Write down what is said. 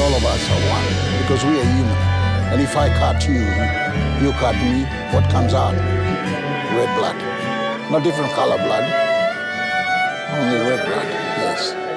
all of us are one because we are human. And if I cut you, you cut me, what comes out? Red blood. Not different color blood, only red blood, yes.